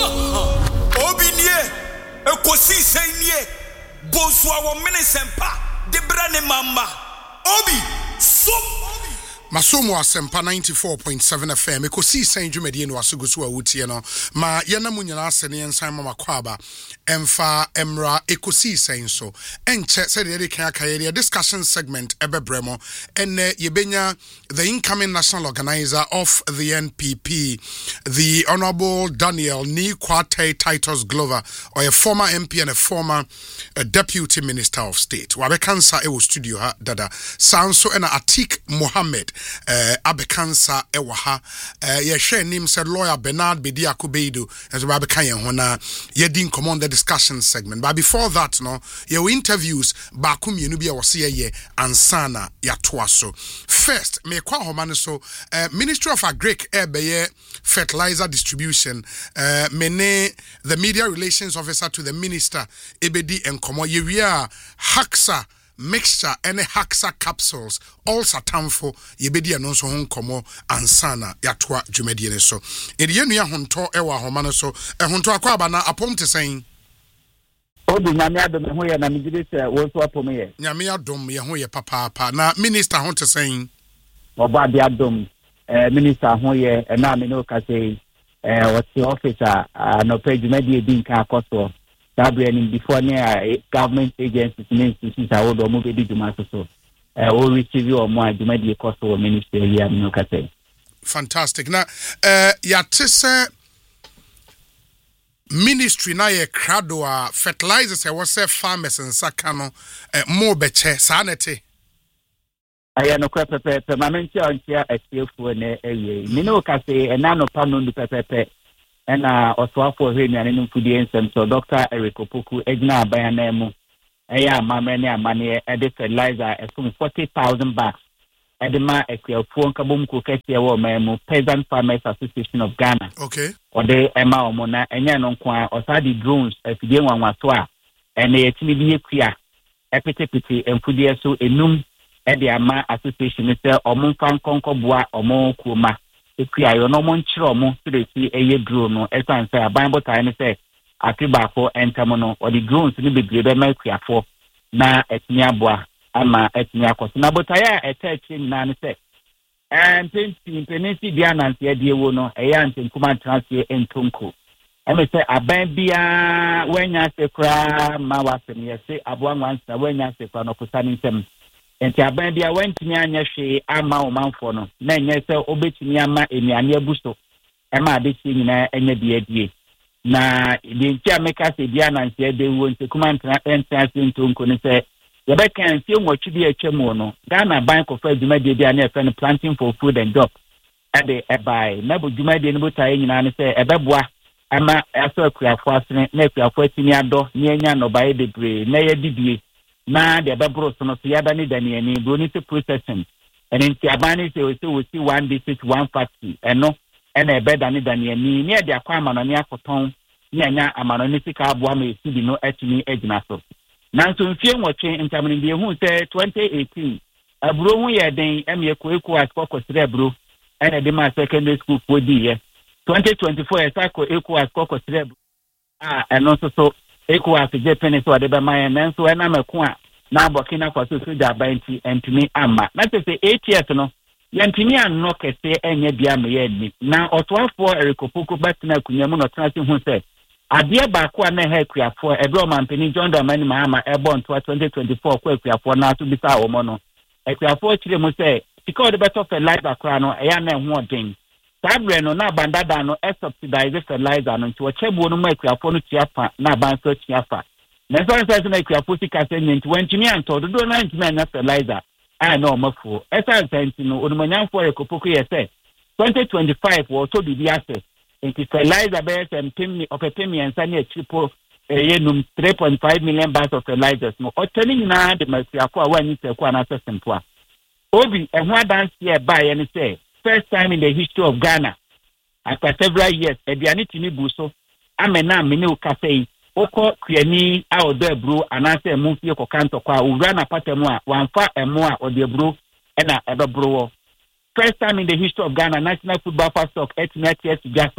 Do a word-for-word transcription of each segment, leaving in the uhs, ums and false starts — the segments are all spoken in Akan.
Obinie, Ekosi Senye, Boswa wa Menesempa, Debrane Mama, Obi, so Masomo Asempa ninety-four point seven F M. Ekosi Sen Dwumadi no asogoso a wutie no. Ma yana mu nyina asene ensan mama kwaba. Emfa emra Ekosi Sen so. Enche said the kan akayere discussion segment ebebremo. Enne yebenya the incoming national organizer of the N P P, the Honorable Daniel Nikwate Titus Glover, or a former M P and a former uh, Deputy Minister of State. Wabekansa ewo studio ha dada. Sanso ena Atik Mohammed Uh, abekansa ewaha uh, ye share name said lawyer Bernard Bediako Beido as we abekan ye ho na ye din command the discussion segment, but before that no ye interviews ba ku mienu bia wo se ye ansana ya toaso. First me kwa homa so uh, Ministry of Agric ebeye fertilizer distribution uh, mene the media relations officer to the minister ebedi enkomo ye wia Haksa mixture and Haxa capsules all satamfo yebedi anonso ho nkomo ansana yatoa dwumadi ne so ede yenua honto ewa homa no so ehonto akwa aba na apom te sen obi nyame adom ho ye na migide se wo so apom ye nyame adom ye ho ye papa papa na minister ho te sen oba bi adom eh minister ho ye na me no ka sei eh what the officer no page dwumadi e din ka akoso Gabriel before near government agencies and institutions are all moving to Maso. I will receive your more immediate cost of ministry here. No, fantastic. Now, uh, Yatisa ministry na ye crado fertilizers. I was say farmers and sakano more beche sanity. I am no crap pepe. Permanently on here a still for an area. Mino Case and nano panon pepe. And uh, also for him and influence and so Doctor Eric Opoku Egna Bayanemu, Aya Mamania money at the fertilizer as soon forty thousand bucks. At the ma equal phone kabum kuketia woman, Peasant Farmers Association of Ghana. Okay. Or the Emma Omona, and Yanon or Sadi drones, if you want one toa, and the Timidi Quia, Epitipiti and Fudiasu enum at the Ama Association, Mister Omunfan Concobois or Mon Kuma. If you are no one chromo to the sea a year drone, no, as I say, a Bible time say, a tobacco and tamono, or the drones to be greater Melkia for na et niabwa, ama et niakos. Nabotaya, a church in Nan say, and Penisi Diana, the idea will know a young in command transfer in Tunku. I may say, a bambia when I say, cry, Mawasan, yes, say, a one once, when I say, for no concerning them. Enti abambia wentumi anya hwe ama o manfo no na enye se obetumi ama eniane abuso ema adeti nyina enye die die na de nti ameka se dia na nse de wo nti kuma entrance into nkoni se ye be kan fi nwotwe bi atwam no Ghana Bank of Adwumadi dia na efe no planting for food and job ade ebai na bo dwumadi no botae nyina ne se ebeboa ama aso akuafo asene na akuafo atimi ado na enya no bae debre na ye didie na de babro so no so yada ni daniani broni to processing and in tiabani say we say we see one district one factory eno ena e beda ni daniani ni e de akwa amano ni akoton ni anya amano ni sika aboa ma esidi no atumi agina so na so mfie nwotwe ntamani de hu say twenty eighteen aburo hu ye den em ye ko eku askoko sire aburo ena de ma secondary school for di ye twenty twenty-four e sako eku askoko sire aburo ah eno so so eku asije penny so de be man na so ena meko a na Burkina Faso so da banti entumi ama na se eight years no yantimi anno kese enye bia me ye ni na otoafo Eric Opoku batina kunyamu no transi hu se ade ba ko na ha kuafo ebro mampeni John Dramani Mahama ebo nto twenty twenty-four ko kuafo na to bisa wo mo no kuafo chire mu se because the better fertilizer kra no eya na ho odin sabre no na bandada no e subsidize fertilizer no nti chebu no ma kuafo no tiafa na banso tiafa na so nsa na kuafo sika se nti wantimi anto do na ntimi na fertilizer a na omafo esa senti no onumanyanfo Ekopoku ye se twenty twenty-five wo to bibi ase nti fertilizer be sem pemi opepemi ensa na triple yenum three point five million bags of fertilizers no otani nyina de masiafo a wani se kwa na sempo a obi ehun adanse e ba ye ne say first time in the history of Ghana after several years ediane tini bu so amena amene ukafei oko kwiani a odo ebru anase emu fie kokanto kwa owura na patemu a wanfa emu a odo ebru ena ebebru wo first time in the history of Ghana National Football Stock etnet yes gaso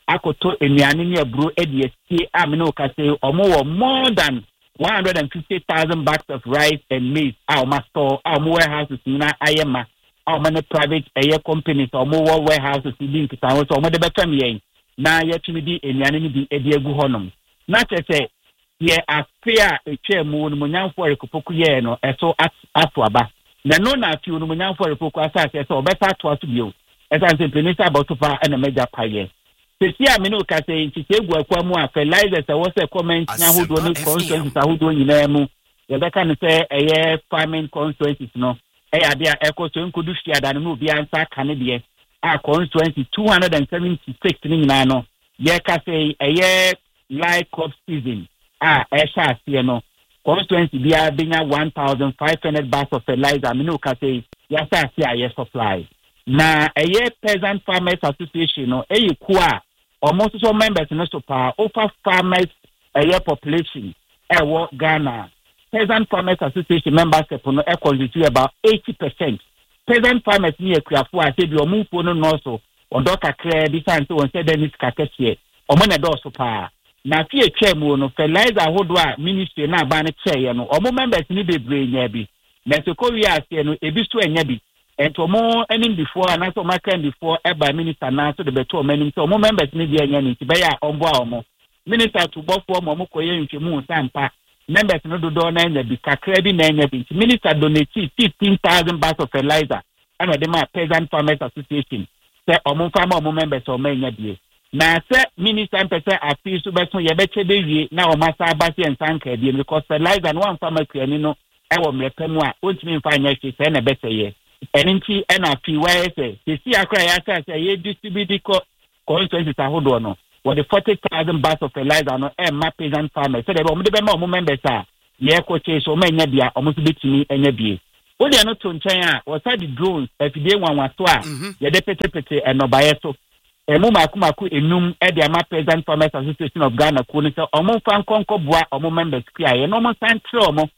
akoto enuane ne aburo e de esie amene okase omo wo more than one hundred fifty thousand bags of rice and maize our master our warehouses na ayema our money private air companies or more warehouses in Kitao so mo de betam yen na yetumi di enuane ni bi e de agu honom na tete ye afia etwa mu no munyanfo rekopoku ye no eso ato aba na no na afi no munyanfo rekopoku asase so obeta to aso bio esan se penisa abotofa na meja paye sesi a me no ka se ntitegu akwa mu a fertilizer se wo se comment na hodo no constituencies ahodo nyina mu ye beka ne se eye farming constituencies no e ya dia eko so nkodu fia da no obi ansa kane de a constituency two hundred seventy-six ni nyina no ye ka se eye live crop season ah esha se no constituency bia benya one thousand five hundred bags of fertilizer me no ka se ya sa se aye supply na eye peasant farmers association no eye ku a almost so members no so pa over farmers eye population e wo Ghana peasant farmers association membership no e constitute about eighty percent peasant farmers ni ekuafo a se bi omufo no no so odo kakra bi san so won se denis kakese omo na do so pa na fi etwa mu no fertilizer hodo a ministry na aba ne cheye no omo members ni bebre nya bi na so ko wi ase no ebi so enya bi ento mo enim before and so ma kan before eba minister na so de beto menim so mo members ni bi enya ni ti be ya ombo a omo minister to bofo mo mo koye ntwemu sampa members no do do na enya bi kakra bi na enya bi minister donate fifteen thousand bags of fertilizer and the ma peasant farmers association say omo farmer omo members o ma enya bi na say minister pese afi so beto ye be chebe wie na o ma sa abasi ensanka bi because fertilizer no one farmer kuani no e wo mrepemu a ontimi mfa nya chi say na bese ye eninti ena fi wa ese sisi akra ya sa say ye distribute ko constituencies ahodo no with the forty thousand bags of fertilizer no e ma peasant farmers so they be be ma omo members a ye ko che so ma nya bia omo so betimi enya bie o de no to nchen a o sa di drones afide nwanwa so a ye de pete pete enobaye so emu makumaku enum e de ma peasant farmers association of Ghana ko ni so omo fan konko boa omo members kia ye no mo santre omo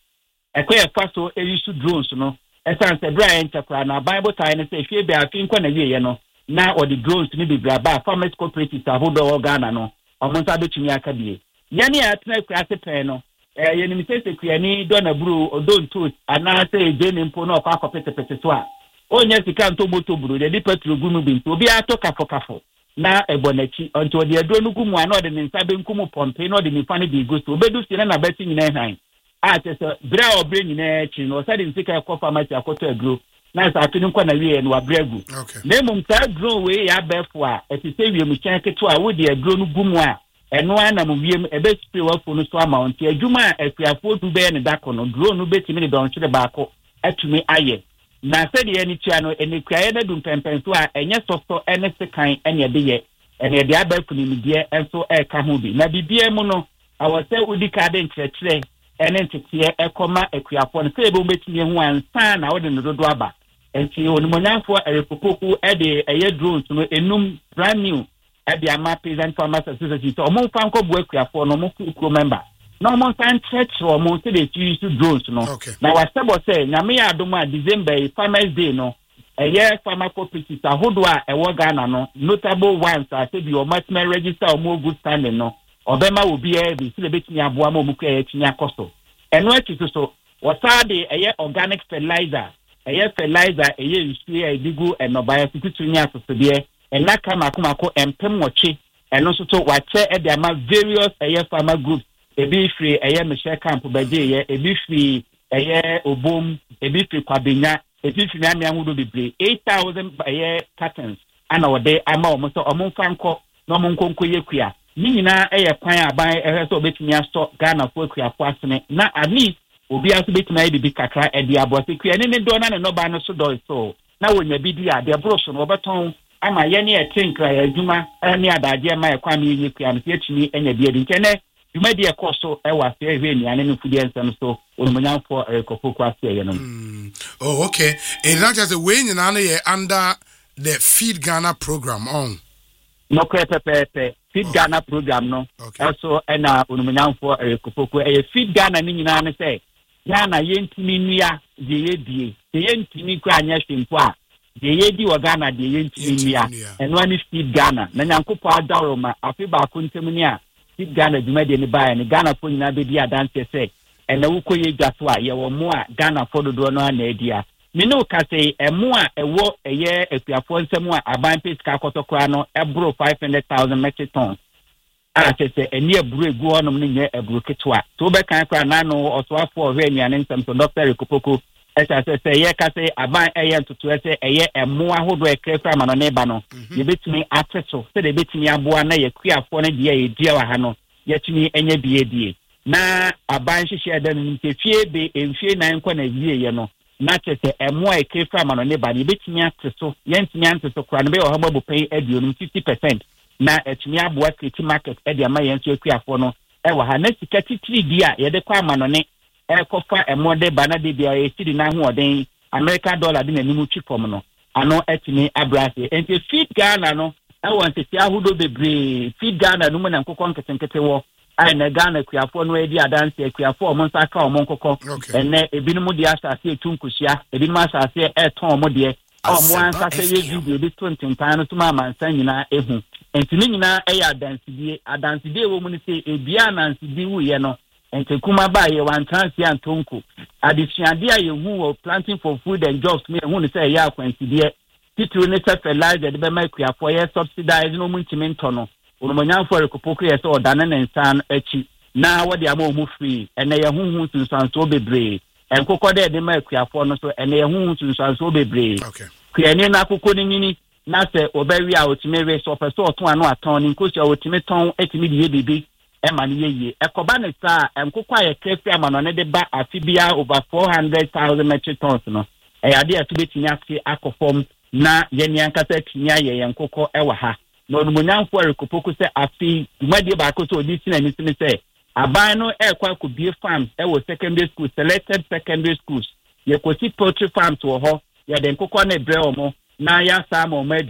ekoye faso e use drones no esan se Brian chakra na Bible time say fie be afin kwa na wiye no na or the drones ni be braba farmers cooperatives ahodo Ghana no omo nsa betumi aka bie yane atena kwase pe no eh ye ni misese kuani do na buru odonto ana say jeni mpo no kwa akopete pete so a onye sika nto moto buru de petrol gunu bi nto obi ato kafo kafo na ebonachi onto de adro nugu mu ana de nsa be nkumu pompe no de nifa ne bi gusto obedu sire na beti nyina han a tese bra obre nyina chi no sade nsika ko pharmacy akoto agro na sa atunu kwa na wie no abregu na mum ta drone we ya befo a etise wie mu chen keto a wo de agro nugu mu a eno ana mu wie ebe spray wa fo no so amount adwuma akuafo du be ne dako no drone no betimi ne don chire baako atumi aye na said ye ni tia no eni kraye na dum pempenso a enye soso ene sekan ene de ye ene de abafu ni midie enso e ka ho bi na bibie mu no awose udi ka de nkyerɛkyerɛ ene ntetie ekoma akuafo no se ebe obetimi hu ansa na wode no dodo aba enti onimonyafo erepopoku e de eye drones no enum brand new e de ama peasant farmers association so omo fa nko bu akuafo no mo ku member no mo san church o mo se de use drones no okay. Na wasebo say nyame ya adoma December Farmers Day no eye farmer cooperatives ahodo a ewo Ghana no notable ones a say bi o matme register o mo good standing no obema obi e bi se betini aboa ma omuku e tinya koso eno achi so wasade eye organic fertilizer eye fertilizer eye nsue e digu enobaye situtunya asosede ena kama kumako empem wochi eno so to wache e de ama various eye farmer groups ebi free eye Michelle Camp baje ye ebi free eye obom ebi free kwabenya ebi free ame ahudo bebre eight thousand eye cartons ana wode ama omo so omo fanko no mo nkonko yekua ni nyina eye kwan aban ehe so betimi asto Ghana fo akua fo asene na ani obi aso betimi ayi bi kakra e dia bo sekua ne ne do na ne no ba no so do so na wonya bi dia de broso no obeton ama ye ne etinkra ya adwuma ani adaje ma e kwan ne yekua no yetimi enya bi edi nkene you be a cost so I was very very and then food and so on for a couple oh okay and not just a way in under the Feed Ghana program on no pepe Feed Ghana program no also and uh for a couple a Feed Ghana ni say Ghana yentimi nua ye ye die ye yentimi kwa nya hwempo a de ye di wa Ghana de ye ntimi ya eno ani Feed Ghana na nyankopo adaro ma afi ba ko ntemu ni a Feed Ghana dwuma de ni ba ya ni Ghana fo nyina be di adanse se ena wo koye dwaso a ye wo mo a Ghana fo dodo no na edia me no ka say emo a ewo eye epiafo nsemu a aban pesika kotokora no ebro five hundred thousand metric tons a tese eni ebru egu onom ne nye ebru ketwa to be kan kwa na no osoafo ohwe nuane nsem so Doctor Ekopoko esa se se ye ka say aban eye ntutu ese eye emo ahodo ekrefa ma no ne ba no ye betumi ateso se de betumi aboa na ye kuafo ne de ye dia wa ha no ye tumi enye bie die na aban hihye da no ntefie be enfie nan kwa na wie ye no na tese emo ekrefa ma no ne ba ne betumi ateso ye ntumi ateso kra no be o haba bopay aduonum fifty percent na etumi aboa kreti market e de ama yen so akuafo no e wa ha na sika titiri dia ye de kwa ma no ne e kofa emode bana de bia e sidi na ho oden American dollar de nanimu twifom no ano etimi abrase enti Feed Ghana no e won tete ahodo bebre Feed Ghana no mu na nkokon ketenkete wo ai na Ghana akuafo no edi adanse akuafo o monsa ka o monkokon enne ebinumu de asase etunkusia ebinumu asase e ton mo de o mo ansa se ye video de twenty tan no tuma mansa nyina ehu enti ni nyina e ya adansidi adansidi wo mu ni se ebia nansidi wu ye no enti kuma ba ye wan transi antonku adisuade a ye hu wo planting for food and jobs me hu ni se ya kwansidi titru ne se fertilizer de be makuafo ye subsidize no mu ntimi nto no onomonyanfo Ekopoko ye se odane ne nsan achi na wode ama omu free ene ye hu hu sunsanso bebre enkokọ de de makuafo no so ene ye hu hu sunsanso bebre okay kuani na akokọ ni nyini na se obawi a otime we so person oton anu aton ni nkosi a otime ton etime de ye bibi e ma ne ye ekoba ne sa enkokọ aye krefi ama no ne de ba afibia over four hundred thousand metric tons no e ade atubetini ase akofom na ye ni ankasa tinya ye enkokọ e wa ha no numunyanfo Ekopoko se afi dumade ba ko so odi tina ni sine se aban no e kwa ko bie farms e wo secondary school selected secondary schools ye ko si poultry farms wo ho ye de enkokọ na bre omo na ya sa ma